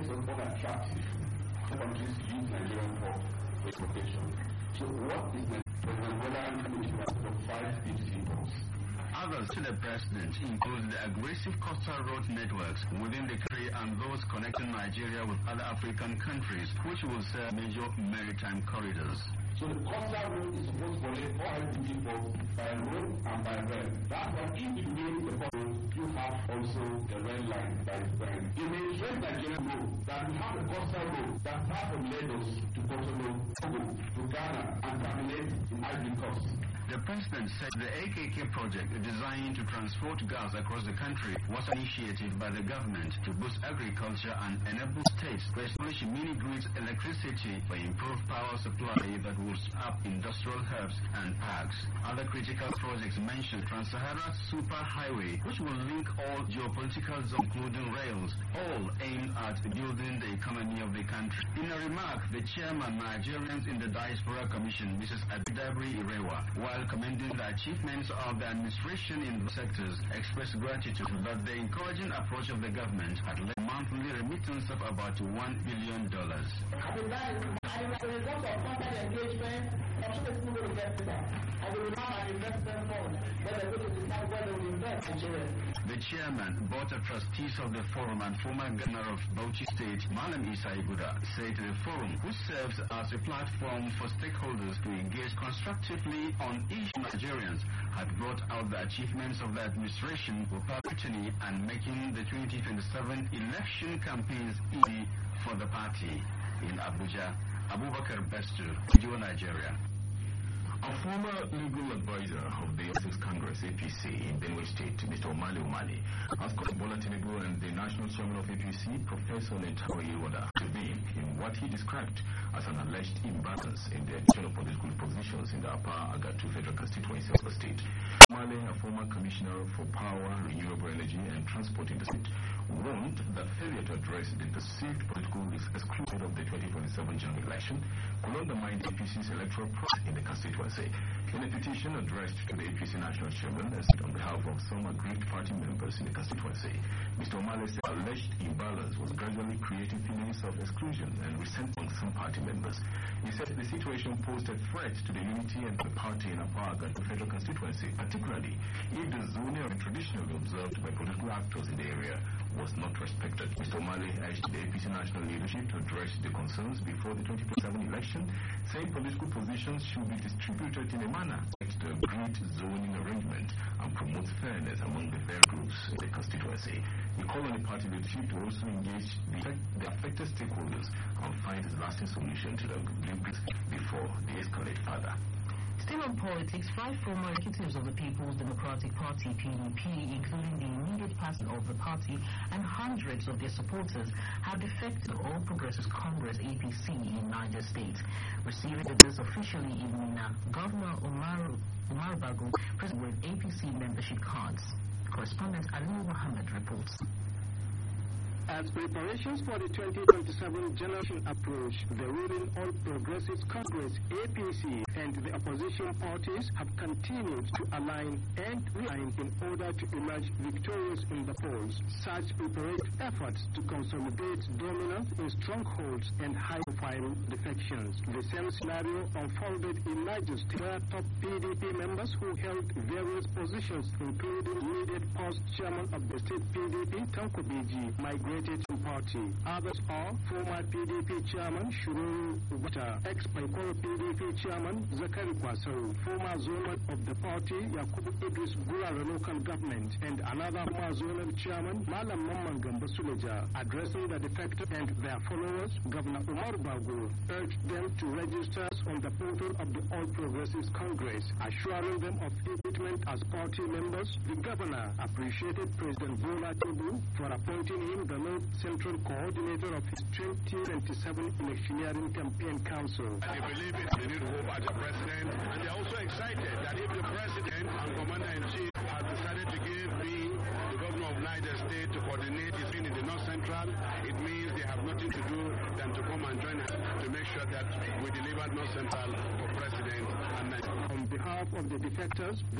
makes us unattractive. Countries use Nigerian for exploitation. So what is President Bola Commission of 5 big symbols? Others to the president include the aggressive coastal road networks within the country and those connecting Nigeria with other African countries, which will serve major maritime corridors. So the coastal road is supposed to connect all people by road and by rail. That's why if you build the road, you have also the rail line that is going. You may trace Nigerian road that we have a coastal road that starts from Lagos to Cotonou, Togo, to Ghana, and terminates in Ivory Coast. The president said the AKK project, designed to transport gas across the country, was initiated by the government to boost agriculture and enable states to establish mini-grid electricity for improved power supply that would up industrial hubs and parks. Other critical projects mentioned Trans-Sahara Super Highway, which will link all geopolitical zones, including rails, all aimed at building the economy of the country. In a remark, the chairman, Nigerians in the Diaspora Commission, Mrs. Abidabri Irewa, while commending the achievements of the administration in the sectors, expressed gratitude that the encouraging approach of the government had led monthly remittance of about $1 billion. As a result of contact engagement, I'm sure people will get to that. I will remind my investment fund that they're going to decide where they will invest in Nigeria. The chairman, board of trustees of the forum and former governor of Bauchi State, Malam Isa Iguda, said the forum, which serves as a platform for stakeholders to engage constructively on issues Nigerians, had brought out the achievements of the administration for scrutiny and making the 2027 election campaigns easy for the party. In Abuja, Abubakar Bestu, Radio Nigeria. A former legal advisor of the Associates Congress, APC, in Benue State, Mr. Omale Omale, has called Bola Tinubu and the national chairman of APC, Professor Nentawe Iroda, to be in what he described as an alleged imbalance in the addition of political positions in the Upper Agatu Federal Constituency of the state. Omale, a former commissioner for power, renewable energy, and transport in the state, warned that failure to address the perceived political exclusion of the 2027 general election could undermine the APC's electoral process in the constituency. In a petition addressed to the APC national chairman on behalf of some aggrieved party members in the constituency, Mr. Omale said alleged imbalance was gradually creating feelings of exclusion and resentment among some party members. He said the situation posed a threat to the unity and the party in Apaga and the federal constituency, particularly if the zoning traditionally observed by political actors in the area was not respected. Mr. Omale urged the APC national leadership to address the concerns before the 2027 election, saying political positions should be distributed in a manner that the agreed zoning arrangement and promote fairness among the various groups in the constituency. He called on the party leadership to also engage the affected stakeholders and find a lasting solution to the conflict before they escalate further. Still on politics, 5 former executives of the People's Democratic Party, PDP, including the immediate person of the party and hundreds of their supporters, have defected to All Progressives Congress, APC, in Niger State. Receiving the list officially in Mina, Governor Umar Bago presented with APC membership cards. Correspondent Ali Mohammed reports. As preparations for the 2027 general approach, the ruling All Progressives Congress, APC, and the opposition parties have continued to align and realign in order to emerge victorious in the polls. Such preparatory efforts to consolidate dominance in strongholds and high-profile defections. The same scenario unfolded in Niger State, where top PDP members who held various positions, including immediate past chairman of the state PDP, Tanko Biji, migrated to party. Others are former PDP chairman Shuru Ubata, ex-Paikoro PDP chairman Zakari Kwasau, former zonal of the party Yakubu Idris Gulare local government, and another former zonal chairman Malam Mamman Gamba Suleja. Addressing the defected and their followers, Governor Umar Bago urged them to register on the portal of the All Progressives Congress, assuring them of treatment as party members. The governor appreciated President Bola Tinubu for appointing him the North Central Coordinator of his 2027 Electioneering Campaign Council. They believe it, they need hope as a president, and they're also excited that if the president and commander-in-chief has decided to give me, the governor of Niger State, to coordinate his in the North Central, it means they have nothing to do than to come and join us to make sure that we deliver North Central for president and Niger. On behalf of the defectors,